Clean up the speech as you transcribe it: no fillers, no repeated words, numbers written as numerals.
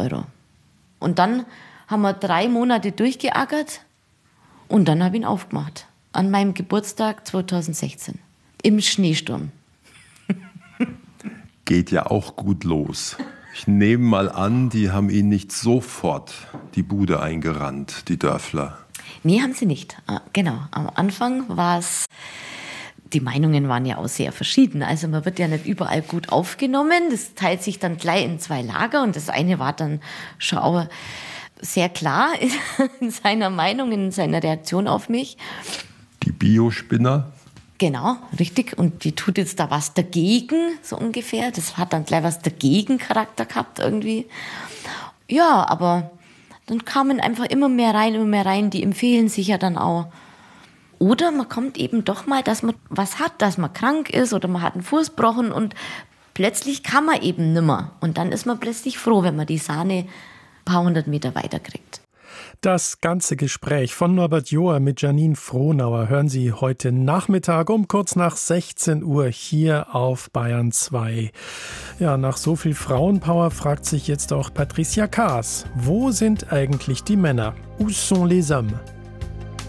€. Und dann haben wir 3 Monate durchgeackert und dann habe ich ihn aufgemacht. An meinem Geburtstag 2016. Im Schneesturm. Geht ja auch gut los. Ich nehme mal an, die haben Ihnen nicht sofort die Bude eingerannt, die Dörfler. Nee, haben sie nicht. Genau, am Anfang war es, die Meinungen waren ja auch sehr verschieden. Also man wird ja nicht überall gut aufgenommen. Das teilt sich dann gleich in 2 Lager und das eine war dann schon auch sehr klar in seiner Meinung, in seiner Reaktion auf mich. Die Biospinner? Genau, richtig. Und die tut jetzt da was dagegen, so ungefähr. Das hat dann gleich was dagegen Charakter gehabt irgendwie. Ja, aber dann kamen einfach immer mehr rein. Die empfehlen sich ja dann auch. Oder man kommt eben doch mal, dass man was hat, dass man krank ist oder man hat einen Fuß gebrochen und plötzlich kann man eben nimmer. Und dann ist man plötzlich froh, wenn man die Sahne ein paar 100 Meter weiter kriegt. Das ganze Gespräch von Norbert Joher mit Janine Frohnauer hören Sie heute Nachmittag um kurz nach 16 Uhr hier auf Bayern 2. Ja, nach so viel Frauenpower fragt sich jetzt auch Patricia Kaas, wo sind eigentlich die Männer? Où sont les hommes?